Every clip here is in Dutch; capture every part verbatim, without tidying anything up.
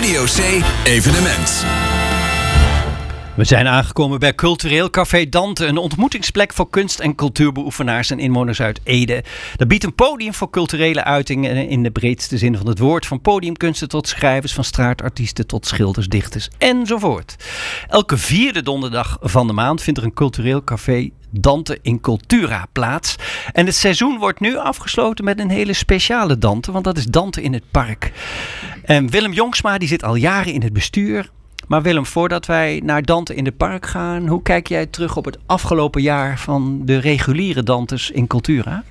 Radio C Evenement. We zijn aangekomen bij Cultureel Café Dante, een ontmoetingsplek voor kunst- en cultuurbeoefenaars en inwoners uit Ede. Dat biedt een podium voor culturele uitingen in de breedste zin van het woord. Van podiumkunsten tot schrijvers, van straatartiesten tot schilders, dichters enzovoort. Elke vierde donderdag van de maand vindt er een Cultureel Café Dante in Cultura plaats. En het seizoen wordt nu afgesloten met een hele speciale Dante, want dat is Dante in het Park. En Willem Jongsma die zit al jaren in het bestuur. Maar Willem, voordat wij naar Dante in het Park gaan, hoe kijk jij terug op het afgelopen jaar van de reguliere Dantes in Cultura?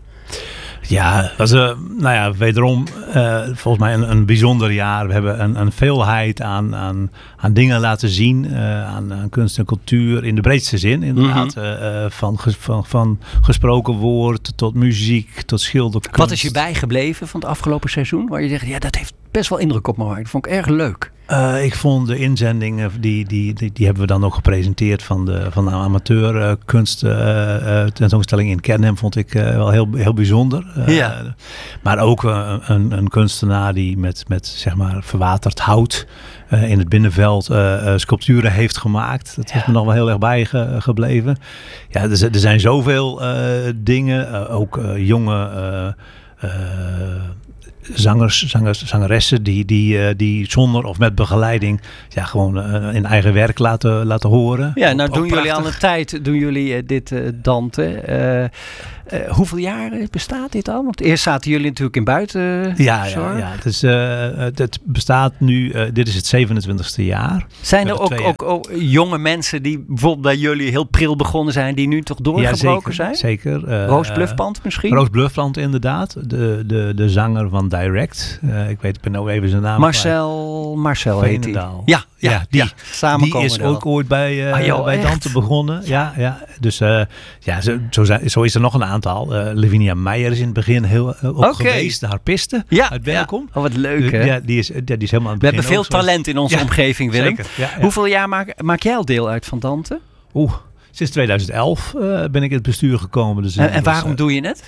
Ja, dat was uh, nou ja, wederom uh, volgens mij een, een bijzonder jaar. We hebben een, een veelheid aan, aan, aan dingen laten zien, uh, aan, aan kunst en cultuur in de breedste zin inderdaad. Mm-hmm. Uh, van, van, van gesproken woord tot muziek, tot schilderkunst. Wat is je bijgebleven van het afgelopen seizoen? Waar je zegt, ja, dat heeft best wel indruk op me gemaakt. Dat vond ik erg leuk. Uh, ik vond de inzendingen, die, die, die, die hebben we dan ook gepresenteerd van de, van de amateurkunst uh, uh, tentoonstelling in Kernhem, vond ik uh, wel heel, heel bijzonder. Uh, ja. Maar ook uh, een, een kunstenaar die met, met zeg maar verwaterd hout uh, in het binnenveld uh, uh, sculpturen heeft gemaakt. Dat ja. is me nog wel heel erg bijgebleven. Ja, er, er zijn zoveel uh, dingen, uh, ook uh, jonge Uh, uh, Zangers, zangers, zangeressen die, die, uh, die zonder of met begeleiding ja, gewoon uh, in eigen werk laten, laten horen. Ja, nou ook, doen ook jullie prachtig. al een tijd doen jullie uh, dit uh, Dante. Uh, uh, hoeveel jaren bestaat dit al? Want eerst zaten jullie natuurlijk in buiten. Ja, ja, ja. Het, is, uh, het bestaat nu, uh, dit is het zevenentwintigste jaar. Zijn er ook, ook, ook jonge mensen die bijvoorbeeld bij jullie heel pril begonnen zijn, die nu toch doorgebroken ja, zeker, zijn? Zeker. Uh, Roos Bluffpand misschien? Roos Bluffpand inderdaad. De, de, de zanger van Direct. Uh, ik weet, ik ben nou even zijn naam. Marcel, Marcel heet hij. Ja, ja, ja, die, ja, samen die is ook ooit bij, uh, ah, joh, bij Dante begonnen. Ja, ja. Dus uh, ja, zo, zo, zijn, zo is er nog een aantal. Uh, Lavinia Meijer is in het begin heel uh, ook okay. geweest. De harpiste ja, uit Welkom. Ja. Oh, wat leuk hè. Ja, die is, ja, die is helemaal aan het We hebben veel talent in onze ja, omgeving, Willem. Zeker, ja, ja. Hoeveel jaar maak, maak jij al deel uit van Dante? Oeh, sinds tweeduizend elf uh, ben ik in het bestuur gekomen. Dus en, en waarom dus, uh, doe je het?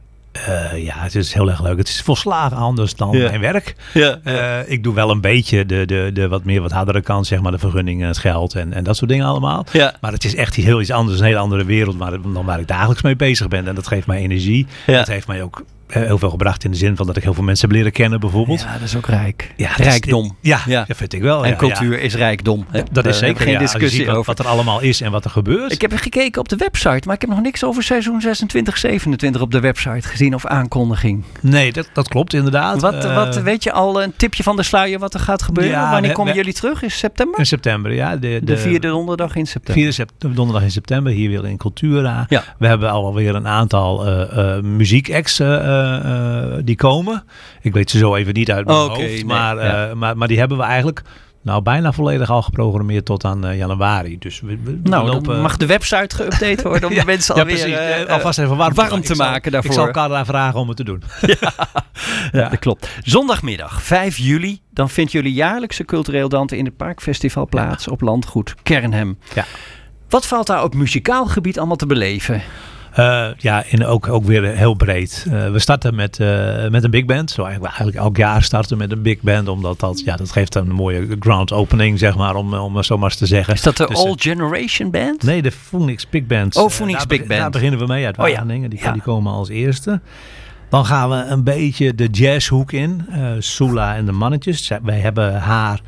Uh, ja, het is heel erg leuk. Het is volslagen anders dan ja. mijn werk. Ja, ja. Uh, ik doe wel een beetje de, de, de wat meer wat hardere kant, zeg maar de vergunningen, het geld en, en dat soort dingen allemaal. Ja. Maar het is echt heel iets anders, een hele andere wereld maar, dan waar ik dagelijks mee bezig ben. En dat geeft mij energie. Ja. Dat heeft mij ook heel veel gebracht in de zin van dat ik heel veel mensen heb leren kennen bijvoorbeeld. Ja, dat is ook rijk. Ja, rijkdom. Is, ja, ja, dat vind ik wel. En ja, cultuur ja. is rijkdom. Ja, dat is zeker. Geen ja, discussie ziet wat, over. Wat er allemaal is en wat er gebeurt. Ik heb gekeken op de website, maar ik heb nog niks over seizoen zesentwintig zevenentwintig op de website gezien of aankondiging. Nee, dat, dat klopt inderdaad. Wat, uh, wat weet je al, een tipje van de sluier wat er gaat gebeuren? Ja, Wanneer we, komen we, jullie terug? In september? In september, ja. De, de, de vierde donderdag in september. Vierde sept- donderdag in september, hier weer in Cultura. Ja. We hebben alweer een aantal uh, uh, muziekacts uh, uh, die komen. Ik weet ze zo even niet uit mijn okay, hoofd. Nee, maar, uh, ja. maar, maar die hebben we eigenlijk nou bijna volledig al geprogrammeerd tot aan uh, januari. Dus we, we nou, lopen, dan mag de website geüpdate worden om ja, de mensen ja, alweer uh, uh, alvast even warm, warm te zal, maken daarvoor. Ik zal Carla vragen om het te doen. ja, ja, dat klopt. Zondagmiddag vijf juli, dan vindt jullie jaarlijkse Cultureel Dante in het Parkfestival plaats ja. op landgoed Kernhem. Ja. Wat valt daar op muzikaal gebied allemaal te beleven? Uh, ja, en ook, ook weer heel breed. Uh, we starten met, uh, met een big band. Zo eigenlijk, eigenlijk elk jaar starten met een big band. Omdat dat, ja, dat geeft een mooie ground opening, zeg maar, om, om zo maar eens te zeggen. Is dat de dus, All Generation Band? Nee, de Phoenix Big Band. Oh, Phoenix uh, Big daar, Band. Daar beginnen we mee uit Wageningen. Oh, ja. die, ja. die komen als eerste. Dan gaan we een beetje de jazzhoek in. Uh, Sula en de mannetjes. Wij hebben haar...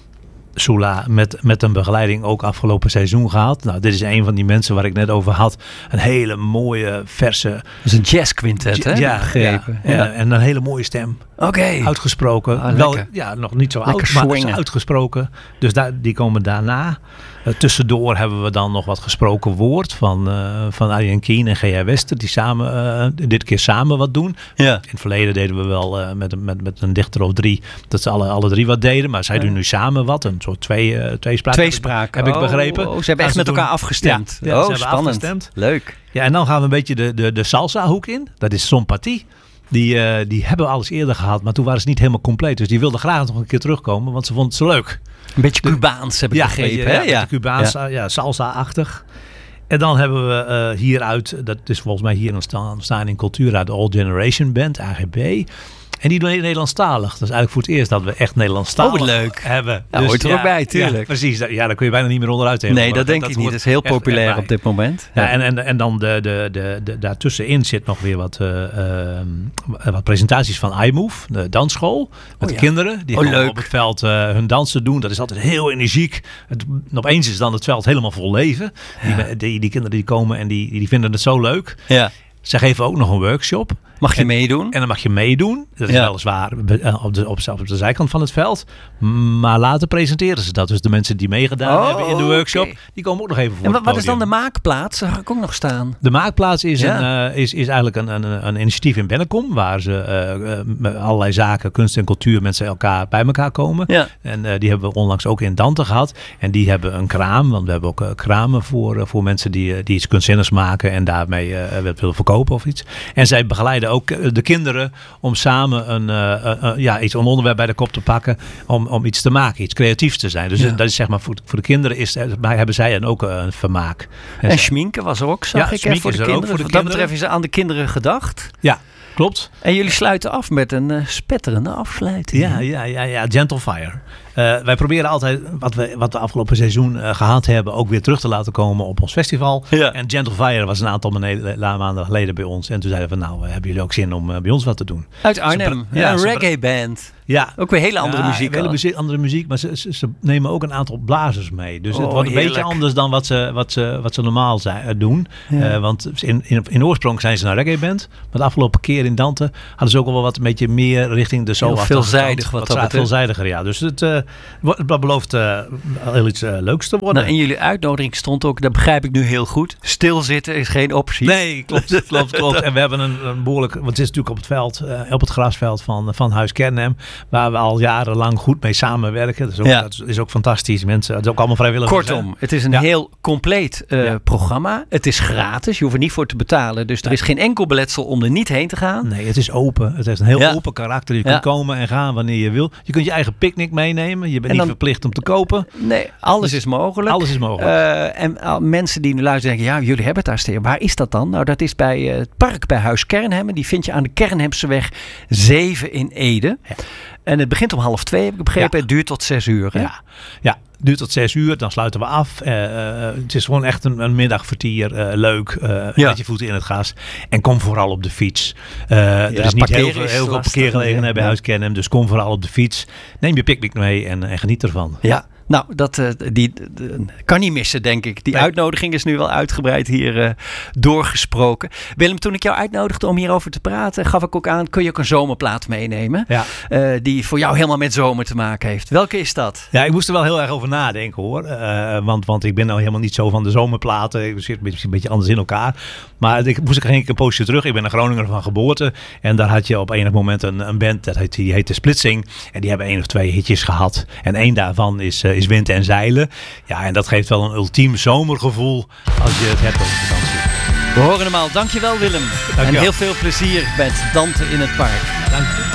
Sula met, met een begeleiding ook afgelopen seizoen gehad. Nou, dit is een van die mensen waar ik net over had. Een hele mooie, verse... Dat is een jazzquintet, hè? Ja, ja, ja. En een hele mooie stem. Oké. Okay. Uitgesproken. Ah, Wel, ja, nog niet zo lekker oud, swingen. maar uitgesproken. Dus daar, die komen daarna. Uh, tussendoor hebben we dan nog wat gesproken woord van, uh, van Arjen Kien en G J Wester. Die samen, uh, dit keer samen wat doen. Ja. In het verleden deden we wel uh, met, met, met een dichter of drie. Dat ze alle, alle drie wat deden. Maar zij ja. doen nu samen wat. Een soort twee, uh, tweespraak. Tweespraak. Heb ik, heb ik begrepen. Oh, oh, ze hebben echt ze met doen, elkaar afgestemd. Ja, ja, oh, ze spannend. Afgestemd. Leuk. Ja, en dan gaan we een beetje de, de, de salsa hoek in. Dat is Sompatie. Die, uh, die hebben we alles eerder gehad, maar toen waren ze niet helemaal compleet. Dus die wilden graag nog een keer terugkomen, want ze vonden het zo leuk. Een beetje Cubaans, heb ik ja, begrepen. Beetje, hè? Ja, een ja. beetje Cubaans, ja. ja, salsa-achtig. En dan hebben we uh, hieruit, dat is volgens mij hier ontstaan, ontstaan in Cultura, de All Generation Band, A G B. En die doen Nederlandstalig. Dat is eigenlijk voor het eerst dat we echt Nederlandstalig oh, leuk. hebben. Ja, dus, hoort er ja, ook bij, tuurlijk. Ja, precies. Ja, daar kun je bijna niet meer onderuit heen. Nee, dat denk dat ik niet. Dat is heel populair echt, op dit moment. Ja, ja. En, en, en dan de, de, de, de, daartussenin zit nog weer wat, uh, uh, wat presentaties van iMove, de dansschool. Met oh, ja. kinderen. Die oh, leuk. op het veld uh, hun dansen doen. Dat is altijd heel energiek. Het, opeens is dan het veld helemaal vol leven. Ja. Die, die, die kinderen die komen en die, die vinden het zo leuk. Ja. Ze geven ook nog een workshop. Mag je en, meedoen? En dan mag je meedoen. Dat is ja. weliswaar op de, op, op de zijkant van het veld. Maar later presenteren ze dat. Dus de mensen die meegedaan oh, hebben in de workshop, okay. die komen ook nog even voor en het wat is dan de maakplaats? Daar ga ik ook nog staan. De maakplaats is, ja. een, uh, is, is eigenlijk een, een, een initiatief in Bennekom. Waar ze uh, met allerlei zaken, kunst en cultuur mensen elkaar bij elkaar komen. Ja. En uh, die hebben we onlangs ook in Dante gehad. En die hebben een kraam. Want we hebben ook uh, kramen voor, uh, voor mensen die, uh, die iets kunstzinnigs maken. En daarmee uh, willen verkopen of iets. En zij begeleiden ook de kinderen om samen een, uh, uh, ja, iets, een onderwerp bij de kop te pakken. Om, om iets te maken, iets creatiefs te zijn. Dus ja. dat is zeg maar voor, voor de kinderen is, hebben zij dan ook een vermaak. En, en schminken was er ook, zag ja, ik. Hè, voor de kinderen. Voor de Wat dat betreft is er aan de kinderen gedacht. Ja. Klopt. En jullie sluiten af met een uh, spetterende afsluiting. Ja, ja, ja, ja. Gentle Fire. Uh, wij proberen altijd wat we, wat we afgelopen seizoen uh, gehad hebben ook weer terug te laten komen op ons festival. Ja. En Gentle Fire was een aantal maanden geleden bij ons. En toen zeiden we, nou, uh, hebben jullie ook zin om uh, bij ons wat te doen? Uit Arnhem. Ja, ja, een reggae band. Ja. Ook weer hele andere ja, muziek. Hele muziek, andere muziek, maar ze, ze, ze nemen ook een aantal blazers mee. Dus oh, het wordt een heerlijk. beetje anders dan wat ze, wat ze, wat ze normaal zijn, doen. Ja. Uh, want in, in, in oorsprong zijn ze een reggae band. Maar de afgelopen keer in Dante hadden ze ook wel wat een beetje meer richting de soul. Veelzijdig wat, wat dat betreft. Veelzijdiger, ja. Dus het, uh, het belooft uh, heel iets uh, leuks te worden. Nou, en jullie uitnodiging stond ook, dat begrijp ik nu heel goed. Stilzitten is geen optie. Nee, klopt, klopt, klopt. En we hebben een, een behoorlijk, want het is natuurlijk op het veld, uh, op het grasveld van, van Huis Kernhem, waar we al jarenlang goed mee samenwerken. Dat is ook, ja. dat is ook fantastisch. Mensen, het is ook allemaal vrijwilligers. Kortom, het is een ja. heel compleet uh, ja. programma. Het is gratis. Je hoeft er niet voor te betalen. Dus er is geen enkel beletsel om er niet heen te gaan. Nee, het is open. Het heeft een heel ja. open karakter. Je ja. kunt komen en gaan wanneer je wil. Je kunt je eigen picknick meenemen. Je bent dan, niet verplicht om te kopen. Nee, alles dus, is mogelijk. Alles is mogelijk. Uh, en uh, mensen die nu luisteren denken, ja, jullie hebben het daar staan. Waar is dat dan? Nou, dat is bij uh, het park bij Huis Kernhem. Die vind je aan de Kernhemseweg zeven in Ede. Ja. En het begint om half twee, heb ik begrepen. Ja. Het duurt tot zes uur. Hè? Ja, ja. Het duurt tot zes uur, dan sluiten we af. Uh, het is gewoon echt een, een middagvertier. Uh, leuk, uh, ja. met je voeten in het gas. En kom vooral op de fiets. Uh, ja, er is niet heel, heel veel parkeergelegenheid bij Huis Kernhem. Dus kom vooral op de fiets. Neem je picknick mee en, en geniet ervan. Ja. Nou, dat uh, die, die kan niet missen, denk ik. Die nee. uitnodiging is nu wel uitgebreid hier uh, doorgesproken. Willem, toen ik jou uitnodigde om hierover te praten, gaf ik ook aan, kun je ook een zomerplaat meenemen? Ja. Uh, die voor jou helemaal met zomer te maken heeft. Welke is dat? Ja, ik moest er wel heel erg over nadenken, hoor. Uh, want, want ik ben nou helemaal niet zo van de zomerplaten. Ik zit een beetje, een beetje anders in elkaar. Maar ik moest ik ging een poosje terug. Ik ben een Groninger van geboorte. En daar had je op enig moment een, een band, dat heet, die heette Splitsing. En die hebben één of twee hitjes gehad. En één daarvan is... Uh, is wind en zeilen. Ja, en dat geeft wel een ultiem zomergevoel als je het hebt over vakantie. We horen hem al. Dankjewel, Willem. Dank en je heel veel plezier met Dante in het park. Dank je.